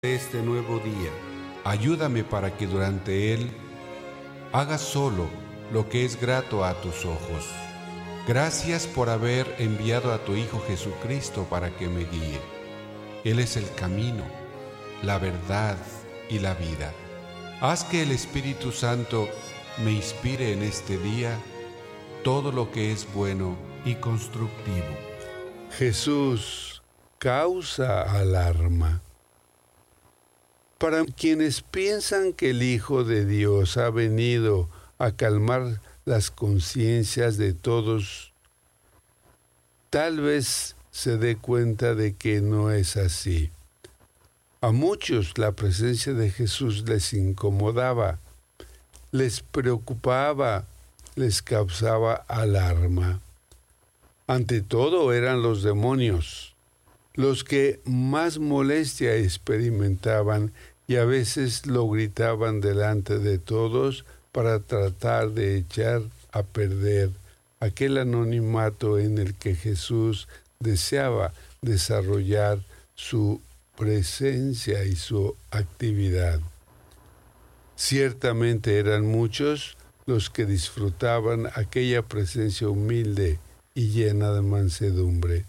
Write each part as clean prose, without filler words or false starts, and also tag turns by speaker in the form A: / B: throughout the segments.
A: este nuevo día. Ayúdame para que durante él haga solo lo que es grato a tus ojos. Gracias por haber enviado a tu Hijo Jesucristo para que me guíe. Él es el camino, la verdad y la vida. Haz que el Espíritu Santo me inspire en este día todo lo que es bueno y constructivo.
B: Jesús causa alarma. Para quienes piensan que el Hijo de Dios ha venido a calmar las conciencias de todos, tal vez se dé cuenta de que no es así. A muchos la presencia de Jesús les incomodaba, les preocupaba, les causaba alarma. Ante todo eran los demonios, los que más molestia experimentaban y a veces lo gritaban delante de todos para tratar de echar a perder aquel anonimato en el que Jesús deseaba desarrollar su presencia y su actividad. Ciertamente eran muchos los que disfrutaban aquella presencia humilde y llena de mansedumbre.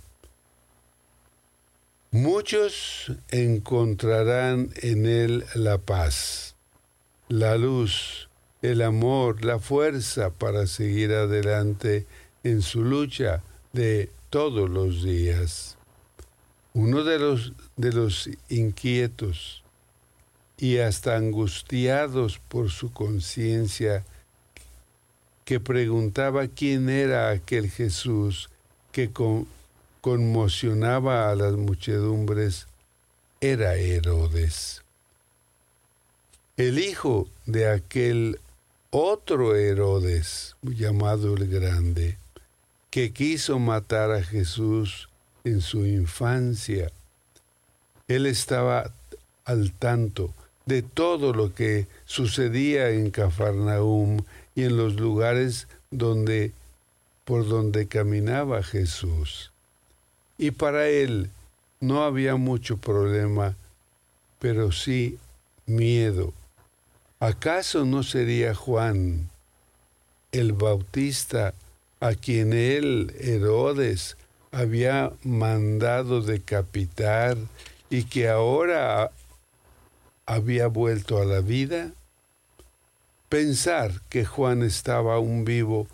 B: Muchos encontrarán en él la paz, la luz, el amor, la fuerza para seguir adelante en su lucha de todos los días. Uno de los inquietos y hasta angustiados por su conciencia, que preguntaba quién era aquel Jesús que conmocionaba a las muchedumbres, era Herodes, el hijo de aquel otro Herodes, llamado el Grande, que quiso matar a Jesús en su infancia. Él estaba al tanto de todo lo que sucedía en Cafarnaúm y en los lugares por donde caminaba Jesús. Y para él no había mucho problema, pero sí miedo. ¿Acaso no sería Juan el Bautista a quien él, Herodes, había mandado decapitar y que ahora había vuelto a la vida? Pensar que Juan estaba aún vivo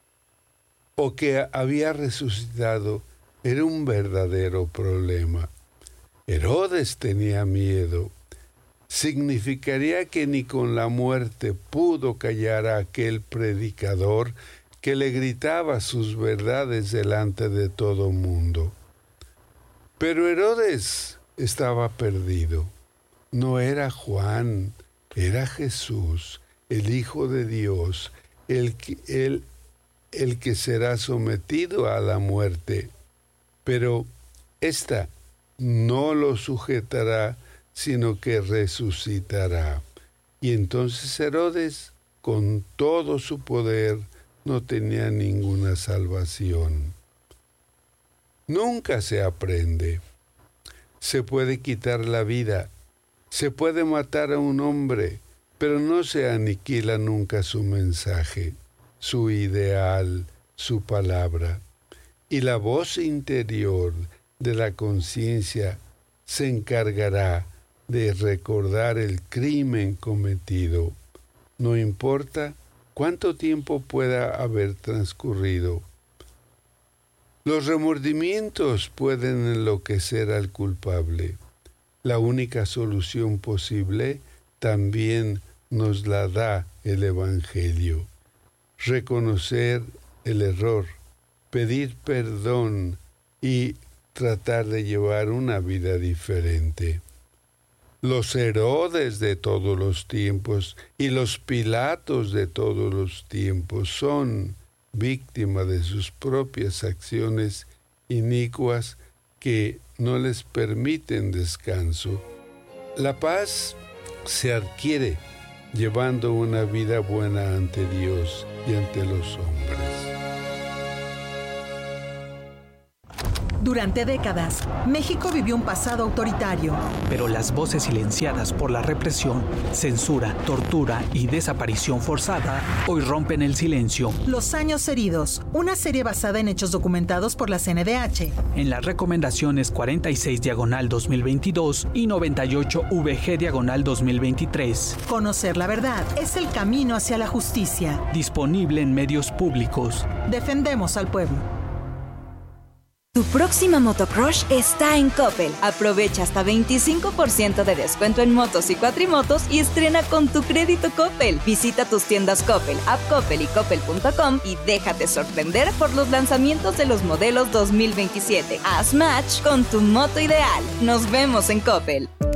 B: o que había resucitado era un verdadero problema. Herodes tenía miedo. Significaría que ni con la muerte pudo callar a aquel predicador que le gritaba sus verdades delante de todo mundo. Pero Herodes estaba perdido. No era Juan, era Jesús, el Hijo de Dios, el que será sometido a la muerte. Pero ésta no lo sujetará, sino que resucitará. Y entonces Herodes, con todo su poder, no tenía ninguna salvación. Nunca se aprende. Se puede quitar la vida, se puede matar a un hombre, pero no se aniquila nunca su mensaje, su ideal, su palabra. Y la voz interior de la conciencia se encargará de recordar el crimen cometido, no importa cuánto tiempo pueda haber transcurrido. Los remordimientos pueden enloquecer al culpable. La única solución posible también nos la da el Evangelio. Reconocer el error, pedir perdón y tratar de llevar una vida diferente. Los Herodes de todos los tiempos y los Pilatos de todos los tiempos son víctimas de sus propias acciones inicuas que no les permiten descanso. La paz se adquiere llevando una vida buena ante Dios y ante los hombres.
C: Durante décadas, México vivió un pasado autoritario.
D: Pero las voces silenciadas por la represión, censura, tortura y desaparición forzada hoy rompen el silencio.
C: Los años heridos, una serie basada en hechos documentados por la CNDH.
D: En las recomendaciones 46/2022 y 98/VG/2023.
C: Conocer la verdad es el camino hacia la justicia.
D: Disponible en medios públicos.
C: Defendemos al pueblo.
E: Tu próxima motocross está en Coppel. Aprovecha hasta 25% de descuento en motos y cuatrimotos y estrena con tu crédito Coppel. Visita tus tiendas Coppel, App Coppel y Coppel.com y déjate sorprender por los lanzamientos de los modelos 2027. Haz match con tu moto ideal. Nos vemos en Coppel.